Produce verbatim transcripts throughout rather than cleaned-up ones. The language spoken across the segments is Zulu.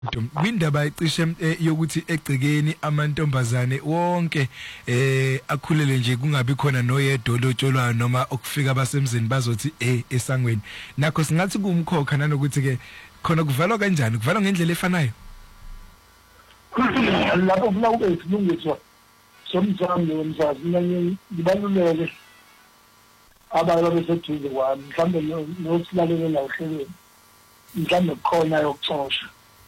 Kwindaba icishe yokuthi egcikeni amantombazane wonke eh akhulele nje kungabi khona noyedwa lotsholwayo noma okufika abasemzini bazothi eh esangweni nakho singathi kumkhokha nanokuthi ke khona kuvalwa kanjani kuvalwa ngendlela efanayo lapho ufuna ube isilungiswa somzamo womzazi nanye libaluleke abayo besethuze kwami mhlambe nosilalele la uhlelweni mhlambe khona yokuxosha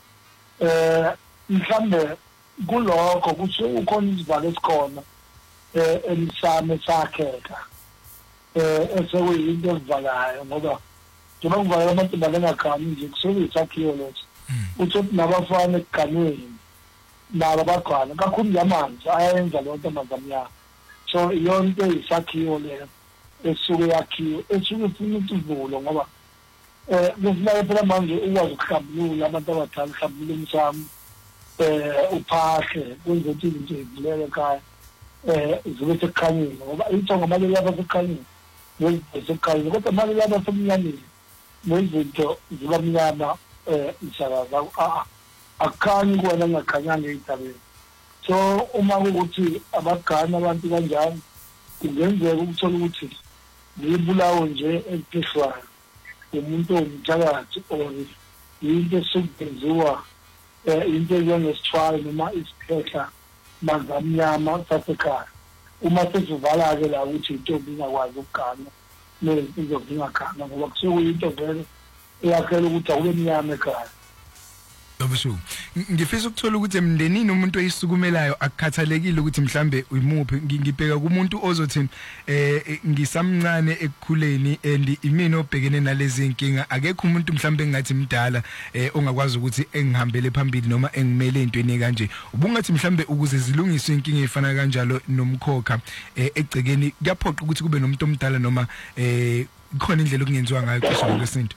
eh mhlambe kulokho kuthi ukhona isivalo esikhona eh emsame sakheka eh esekuyinto evalayo ngoba njengoba kuvala abantu balengagami nje kusebenzisakhiwo leso uthi nabafana eganweni nabo bakhona kakhulu yamanzi ayenza lonto amazamnyama so yonke isakhiwo le esuke yakhiwe esuke ifuna ukuvulo ngoba eh kufanele phela manje ukwazi ukuhlambulula abantu abadala uhlambulula umsamo eh uphahle kwenze ukuthi izinto zivuleke ekhaya eh zibe sekukhanyeni ngoba ithonga manje lapha sekukhanyeni nezinto sekukhanyeni kodwa manje lapha semnyameni nezinto ziba mnyama eh isakaza akukhanyi kuwena ngakhanyanga ey'tabeni so uma kuwukuthi abagani abantu kanjani kungenzeka ukuthola ukuthi zibulawo nje emphihlwayo umuntu owumthakathi or into esukenziwa into njengesithwalo noma isiphehla manzi amnyama sasekhaya uma sesivala-ke la ukuthi intombi ingakwazi ukugana nezinto zingagana ngoba kusuke kuyinto vele eyakhela ukuthi akube mnyama ekhaya. Obushu ngifisa ukuthola ukuthi emndenini umuntu oyisukumelayo akukhathalekile ukuthi mhlambe uyimuphi ngibheka kumuntu ozothini eh ngisamncane ekukhuleni and imini obhekene nalezi inkinga akekho umuntu mhlambe engathi mdala eh ongakwazi ukuthi engihambele phambili noma engimele intweni kanje ubungathi mhlambe ukuze zilungiswe inkinga efana kanjalo nomkhokha eh egcekeni kuyaphoqa ukuthi kube nomuntu omdala noma eh khona indlela okungenziwa ngayo cishe lesinto.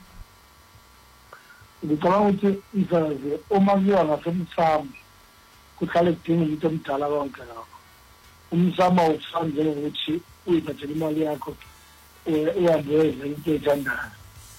Ngicabanga ukuthi izazi uma kuyiwa ngasemsamo kuhlale kudinga umuntu omdala konke lapho umsamo awufani njengokuthi uyiphathele imali yakho uyabeza into ethandayo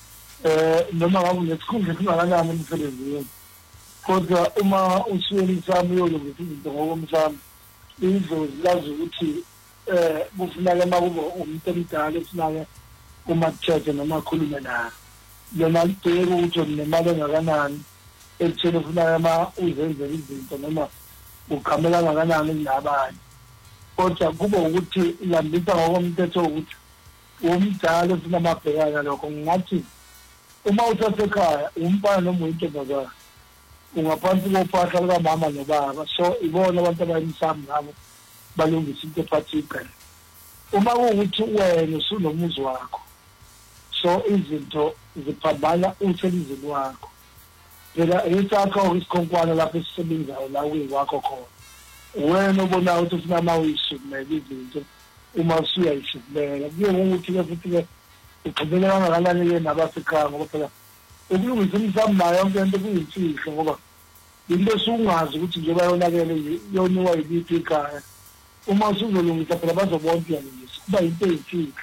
eh noma ngabe unesikhundla esingakanani emsebenzini kodwa uma usuke umsamo uyolungisa izinto ngokomsamo indlozi lazi ukuthi eh kufuneka uma kuba umuntu omdala esinake uma kuthethe noma akhulume naye yona libheka ukuthi unemali engakanani ekutheni ufuna ama uzenzela izinto noma uqhamela kangakanani nabanye kodwa kuba ukuthi lambisa ngokomthetho ukuthi umdala ufuna amabhekana lokho ngathi uma usasekhaya umfana noma uyintombazana ungaphansi kophahla lukamama nobaba so ibona abantu abayimsamo ngabo balungisa into ephathikayo uma kuwukuthi wena usunomuzi wakho so izinto ziphambana umsebenzi wakho phela isakho isikhonkwana lapho esisebenzayo la uyiwakho khona wena ubona ukuthi ufuna uma uyisukumela izinto uma usuyayisukumela kuye ngokuthi-ke futhi-ke ugqibele kangakanani-ke nabasekhaya ngoba phela ukulungisa umsamo nayo yonke into kuyimfihlo ngoba into esungazi ukuthi njengoba yonakele yoniwa yiliphi ikhaya uma usuzolungisa phela bazobona uyalungisa kuba yinto eyimfihlo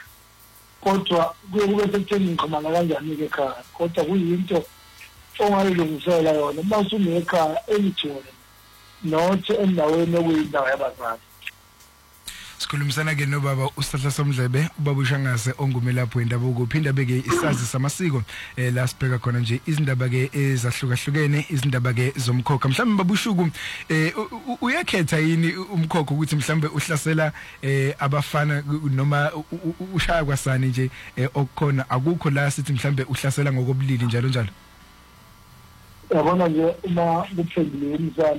kodwa kuye kube sekutheni ngixhumana kanjani-ke ekhaya kodwa kuyinto ongayilungisela yona uma usunekhaya elithole not endaweni okuyindawo yabazali. Sikhulumisana ke nobaba uSihlohlo Somdlebe ubaba uShangase ongumelapho indaba ukuphinda beke isazi samasiko eh la sibheka khona nje izindaba ke ezahlukahlukene izindaba ke zomkhokha mhlawumbe babushuku eh uyakhetha yini umkhokha ukuthi mhlawumbe uhlasela eh abafana noma ushaya kwasani nje okukhona akukho la sithi mhlawumbe uhlasela ngokobulili njalo njalo. Yabona nje uma kuphendule umsamo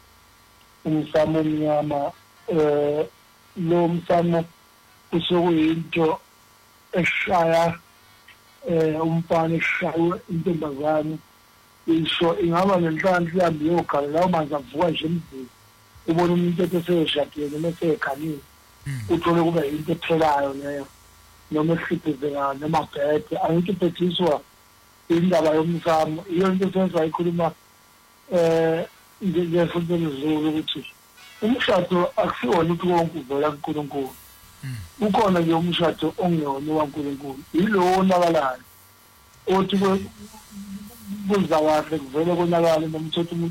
umsamo omnyama eh lo msamo usokuyinto eshaya eh umfana eshaya intombazane isho ingaba nenhlanhla ihambe yokhala lawo manje avuka nje emzini ubona umuntu eseshadile mase ekhalile uthole kube into ephelayo leyo noma ehliphizayo noma bhede ayinto ephethiswa indaba yomsamo iyo into esenza ikhuluma eh ngefundela izulu ukuthi umshado akusiwona ukuthi wonke uvela kuNkulunkulu ukhona nje umshado ongeyona waNkulunkulu yilo onakalayo othi kuza wakhe kuvele konakala noma uthethe